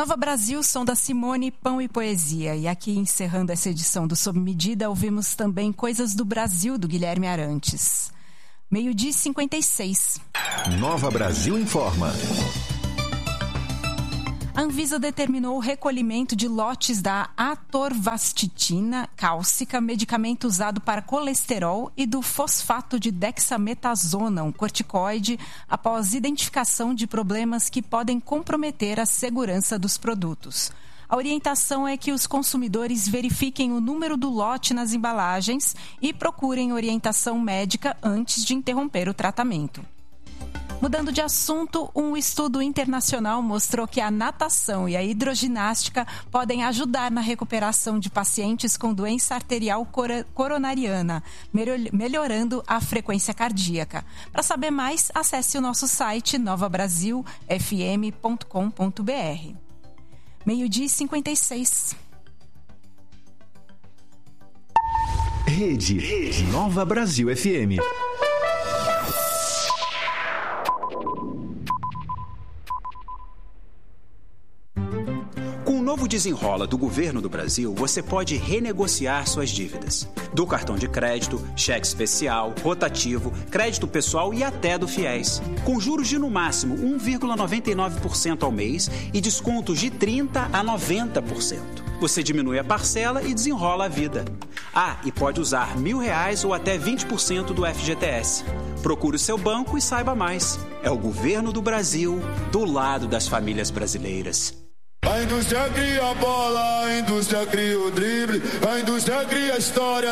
Nova Brasil, som da Simone, Pão e Poesia. E aqui, encerrando essa edição do Sob Medida, ouvimos também Coisas do Brasil, do Guilherme Arantes. 12h56. Nova Brasil informa. A Anvisa determinou o recolhimento de lotes da atorvastatina cálcica, medicamento usado para colesterol, e do fosfato de dexametasona, um corticoide, após identificação de problemas que podem comprometer a segurança dos produtos. A orientação é que os consumidores verifiquem o número do lote nas embalagens e procurem orientação médica antes de interromper o tratamento. Mudando de assunto, um estudo internacional mostrou que a natação e a hidroginástica podem ajudar na recuperação de pacientes com doença arterial coronariana, melhorando a frequência cardíaca. Para saber mais, acesse o nosso site novabrasilfm.com.br. 12h56. Rede Nova Brasil FM. Com o novo Desenrola do Governo do Brasil, você pode renegociar suas dívidas. Do cartão de crédito, cheque especial, rotativo, crédito pessoal e até do FIES. Com juros de no máximo 1,99% ao mês e descontos de 30% a 90%. Você diminui a parcela e desenrola a vida. Ah, e pode usar R$1.000 ou até 20% do FGTS. Procure o seu banco e saiba mais. É o Governo do Brasil, do lado das famílias brasileiras. A indústria cria a bola, a indústria cria o drible, a indústria cria a história.